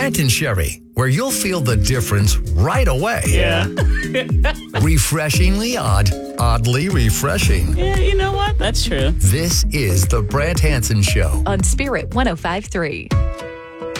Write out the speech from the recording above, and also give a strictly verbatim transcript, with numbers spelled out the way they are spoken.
Brant and Sherry, where you'll feel the difference right away. Yeah. Refreshingly odd, oddly refreshing. Yeah, you know what? That's true. This is the Brant Hansen Show. On Spirit one oh five point three.